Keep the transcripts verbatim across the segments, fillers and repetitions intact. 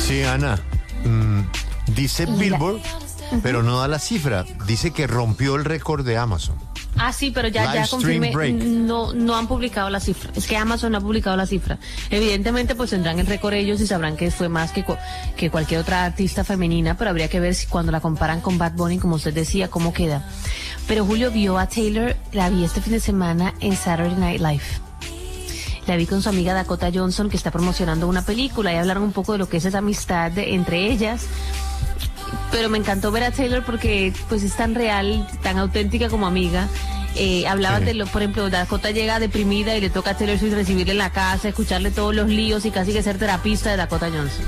Sí, Ana. Mm, dice Mira. Billboard, uh-huh. pero no da la cifra. Dice que rompió el récord de Amazon. Ah, sí, pero ya, Live ya stream confirmé, break. no, no han publicado la cifra. Es que Amazon no ha publicado la cifra. Evidentemente, pues tendrán el récord ellos y sabrán que fue más que, cu- que cualquier otra artista femenina, pero habría que ver si cuando la comparan con Bad Bunny, como usted decía, cómo queda. Pero Julio vio a Taylor, la vi este fin de semana en Saturday Night Live. La vi con su amiga Dakota Johnson, que está promocionando una película, y hablaron un poco de lo que es esa amistad de, entre ellas. Pero me encantó ver a Taylor porque pues es tan real, tan auténtica como amiga. Eh, hablaban Sí. de lo, por ejemplo, Dakota llega deprimida y le toca a Taylor Swift recibirle en la casa, escucharle todos los líos y casi que ser terapista de Dakota Johnson.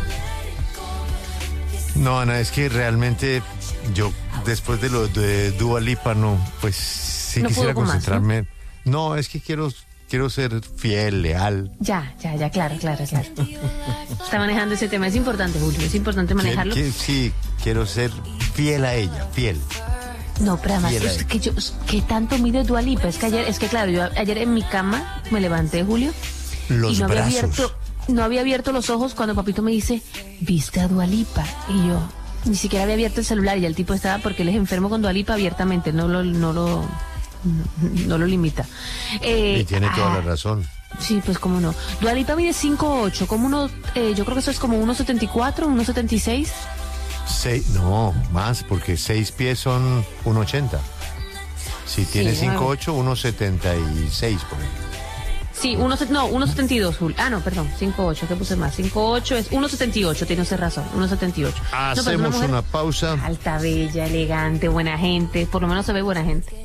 No, Ana, es que realmente yo, después de lo de Dua Lipa, no, pues sí No quisiera pudo con más, concentrarme. ¿no? no, es que quiero, quiero ser fiel, leal. Ya, ya, ya, claro, claro, claro. Está manejando ese tema, es importante, Julio, es importante manejarlo. Que- que- sí, quiero ser fiel a ella, fiel. No, pero además, Fiel a es ella. que yo, ¿qué tanto mide Dua Lipa? Es que ayer, es que claro, yo ayer en mi cama me levanté, Julio, Los y no había brazos. abierto, no había abierto los ojos cuando papito me dice, ¿viste a Dua Lipa? Y yo, ni siquiera había abierto el celular y el tipo estaba, porque él es enfermo con Dua Lipa abiertamente, no lo, no lo, no lo limita. Eh, Y tiene toda ah, la razón. Sí, pues cómo no. Dua Lipa mide cinco ocho, como uno, eh, yo creo que eso es como uno setenta y cuatro, uno setenta y seis. Seis, no, más, porque seis pies son uno ochenta. Si tiene Sí, a ver. cinco ocho, uno setenta y seis, por ahí. Sí, uno, se- no, uno setenta y dos, Jul. Ah, no, perdón, cinco ocho, ¿qué puse más? cinco ocho es uno setenta y ocho, tiene usted razón, uno setenta y ocho. No, pero es Hacemos mujer una pausa. alta, bella, elegante, buena gente, por lo menos se ve buena gente.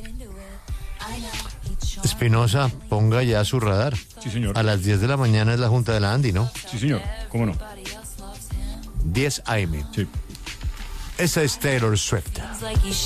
Espinosa, ponga ya su radar. Sí, señor. A las diez de la mañana es la Junta de la Andy, ¿no? Sí, señor. ¿Cómo no? diez a eme. Sí. Esa es Taylor Swift.